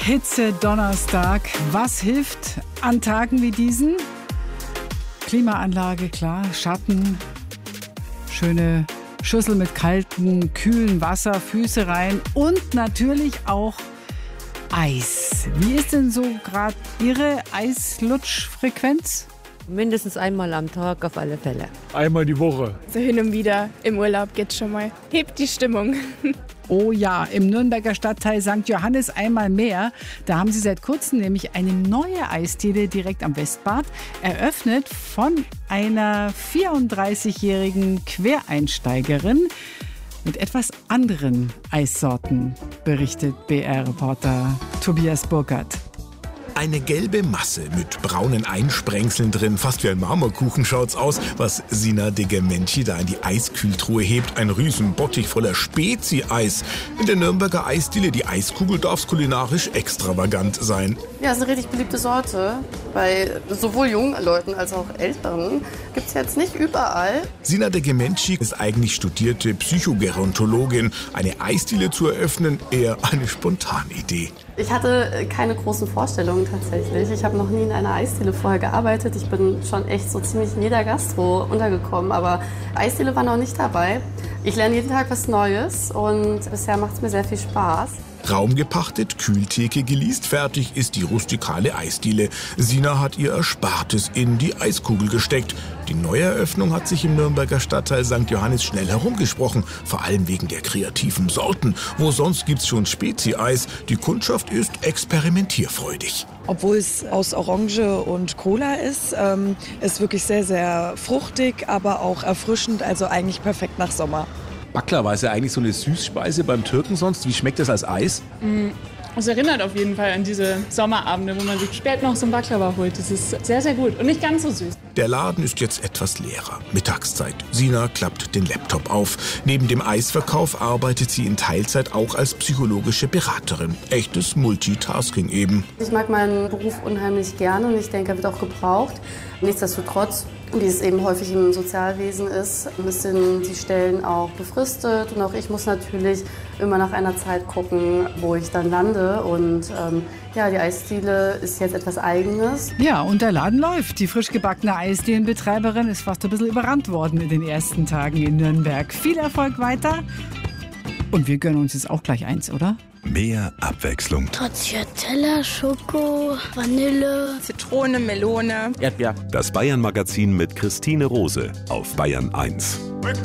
Hitze-Donnerstag. Was hilft an Tagen wie diesen? Klimaanlage, klar, Schatten, schöne Schüssel mit kaltem, kühlen Wasser, Füße rein und natürlich auch Eis. Wie ist denn so gerade Ihre Eislutschfrequenz? Mindestens einmal am Tag auf alle Fälle. Einmal die Woche. So hin und wieder im Urlaub geht's schon mal. Hebt die Stimmung. Oh ja, im Nürnberger Stadtteil St. Johannes einmal mehr. Da haben sie seit kurzem nämlich eine neue Eisdiele direkt am Westbad eröffnet von einer 34-jährigen Quereinsteigerin mit etwas anderen Eissorten, berichtet BR-Reporter Tobias Burkhardt. Eine gelbe Masse mit braunen Einsprengseln drin, fast wie ein Marmorkuchen schaut's aus, was Sina de Gementi da in die Eiskühltruhe hebt. Ein Riesenbottich voller Spezi-Eis. In der Nürnberger Eisdiele, die Eiskugel, darf's kulinarisch extravagant sein. Ja, es ist eine richtig beliebte Sorte. Bei sowohl jungen Leuten als auch Älteren gibt es jetzt nicht überall. Sina de Gementi ist eigentlich studierte Psychogerontologin. Eine Eisdiele zu eröffnen, eher eine spontane Idee. Ich hatte keine großen Vorstellungen tatsächlich. Ich habe noch nie in einer Eisdiele vorher gearbeitet. Ich bin schon echt so ziemlich in jeder Gastro untergekommen, aber Eisdiele war noch nicht dabei. Ich lerne jeden Tag was Neues und bisher macht es mir sehr viel Spaß. Raum gepachtet, Kühltheke geleast, fertig ist die rustikale Eisdiele. Sina hat ihr Erspartes in die Eiskugel gesteckt. Die Neueröffnung hat sich im Nürnberger Stadtteil St. Johannes schnell herumgesprochen, vor allem wegen der kreativen Sorten. Wo sonst gibt's schon Spezi-Eis? Die Kundschaft ist experimentierfreudig. Obwohl es aus Orange und Cola ist, ist wirklich sehr, sehr fruchtig, aber auch erfrischend, also eigentlich perfekt nach Sommer. Baklava ist ja eigentlich so eine Süßspeise beim Türken sonst. Wie schmeckt das als Eis? Es erinnert auf jeden Fall an diese Sommerabende, wo man sich spät noch so ein Baklava holt. Das ist sehr, sehr gut und nicht ganz so süß. Der Laden ist jetzt etwas leerer. Mittagszeit. Sina klappt den Laptop auf. Neben dem Eisverkauf arbeitet sie in Teilzeit auch als psychologische Beraterin. Echtes Multitasking eben. Ich mag meinen Beruf unheimlich gerne und ich denke, er wird auch gebraucht. Nichtsdestotrotz, wie es eben häufig im Sozialwesen ist, sind die Stellen auch befristet. Und auch ich muss natürlich immer nach einer Zeit gucken, wo ich dann lande. Und die Eisdiele ist jetzt etwas Eigenes. Ja, und der Laden läuft. Die frisch gebackene Eisdielenbetreiberin ist fast ein bisschen überrannt worden in den ersten Tagen in Nürnberg. Viel Erfolg weiter. Und wir gönnen uns jetzt auch gleich eins, oder? Mehr Abwechslung. Stracciatella, Schoko, Vanille, Zitrone, Melone, Erdbeer. Das Bayern-Magazin mit Christine Rose auf Bayern 1.